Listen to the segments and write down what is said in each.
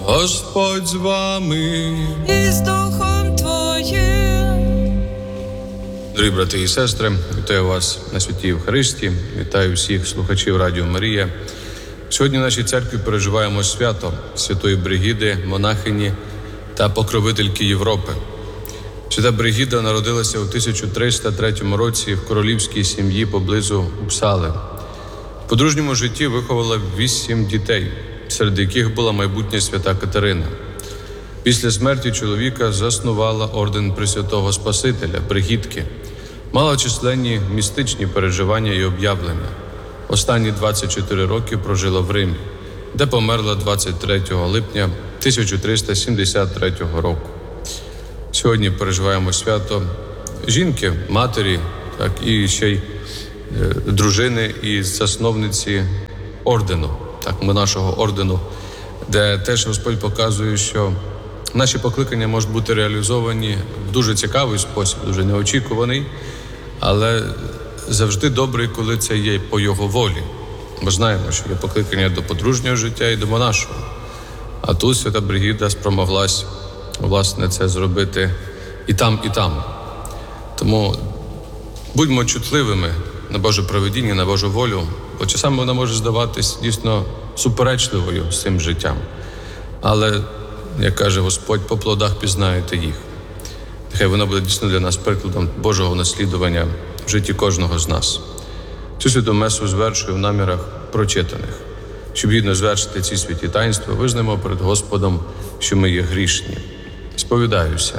Господь з вами. І з Духом Твоїм. Дорогі брати і сестри, вітаю вас на святій Євхаристії, вітаю всіх слухачів Радіо Марія. Сьогодні в нашій церкві переживаємо свято Святої Бригіди, монахині та покровительки Європи. Свята Бригіда народилася у 1303 році в королівській сім'ї поблизу Упсали. В подружньому житті виховала 8 дітей, серед яких була майбутня свята Катерина. Після смерті чоловіка заснувала орден Пресвятого Спасителя, Бригідки. Мала численні містичні переживання і об'явлення. Останні 24 роки прожила в Римі, де померла 23 липня 1373 року. Сьогодні переживаємо свято жінки, матері, так і ще й дружини і засновниці ордену, так, нашого ордену, де теж Господь показує, що наші покликання можуть бути реалізовані в дуже цікавий спосіб, дуже неочікуваний, але завжди добрий, коли це є по Його волі. Ми знаємо, що є покликання до подружнього життя і до монашого. А тут свята Бригіда спромоглась, власне, це зробити і там, і там. Тому будьмо чутливими на Боже провидіння, на Божу волю, бо часами вона може здаватись дійсно суперечливою з цим життям. Але, як каже Господь, по плодах пізнаєте їх. Нехай вона буде дійсно для нас прикладом Божого наслідування в житті кожного з нас. Цю святу месу звершую в намірах прочитаних. Щоб гідно звершити ці святі таїнства, визнаємо перед Господом, що ми є грішні. Сповідаюся.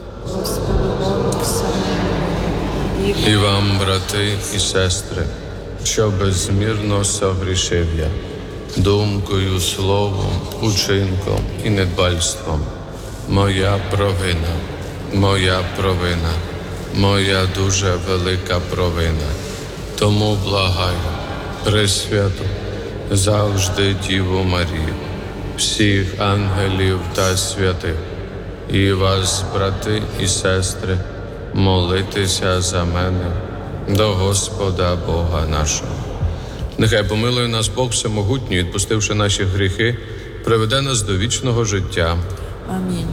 І вам, брати і сестри, що безмірно согрішив я, думкою, словом, учинком і недбальством. Моя провина, моя дуже велика провина. Тому благаю, Пресвяту, завжди Діву Марію, всіх ангелів та святих, і вас, брати і сестри, молитися за мене до Господа Бога нашого. Нехай помилує нас Бог Всемогутній, відпустивши наші гріхи, приведе нас до вічного життя. Амінь.